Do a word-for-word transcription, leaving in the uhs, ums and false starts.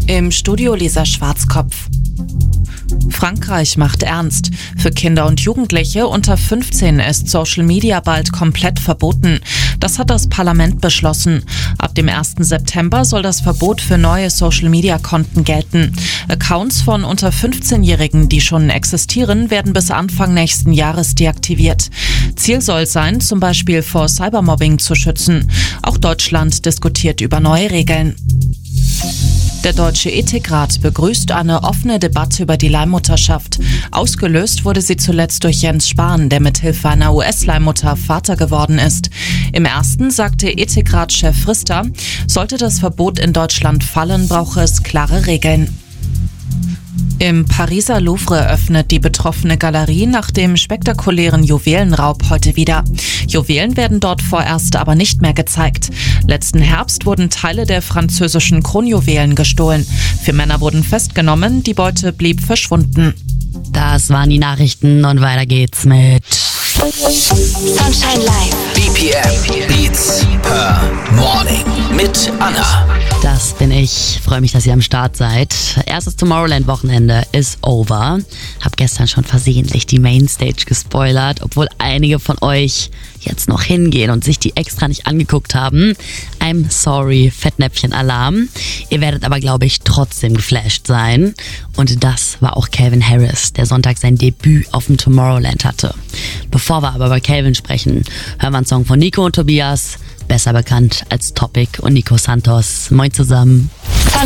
Im Studio Lisa Schwarzkopf. Frankreich macht ernst. Für Kinder und Jugendliche unter fünfzehn ist Social Media bald komplett verboten. Das hat das Parlament beschlossen. Ab dem ersten September soll das Verbot für neue Social Media Konten gelten. Accounts von unter fünfzehnjährigen, die schon existieren, werden bis Anfang nächsten Jahres deaktiviert. Ziel soll sein, zum Beispiel vor Cybermobbing zu schützen. Auch Deutschland diskutiert über neue Regeln. Der Deutsche Ethikrat begrüßt eine offene Debatte über die Leihmutterschaft. Ausgelöst wurde sie zuletzt durch Jens Spahn, der mithilfe einer U S-Leihmutter Vater geworden ist. Im ersten sagte Ethikrat-Chef Frister, sollte das Verbot in Deutschland fallen, brauche es klare Regeln. Im Pariser Louvre öffnet die betroffene Galerie nach dem spektakulären Juwelenraub heute wieder. Juwelen werden dort vorerst aber nicht mehr gezeigt. Letzten Herbst wurden Teile der französischen Kronjuwelen gestohlen. Vier Männer wurden festgenommen, die Beute blieb verschwunden. Das waren die Nachrichten und weiter geht's mit Sunshine Live. B P M Beats per Morning mit Anna. Das bin ich. Freue mich, dass ihr am Start seid. Erstes Tomorrowland-Wochenende ist over. Hab gestern schon versehentlich die Mainstage gespoilert, obwohl einige von euch jetzt noch hingehen und sich die extra nicht angeguckt haben. I'm sorry, Fettnäpfchen-Alarm. Ihr werdet aber, glaube ich, trotzdem geflasht sein. Und das war auch Calvin Harris, der Sonntag sein Debüt auf dem Tomorrowland hatte. Bevor wir aber über Calvin sprechen, hören wir einen Song von Nico und Tobias, besser bekannt als Topic und Nico Santos. Moin zusammen.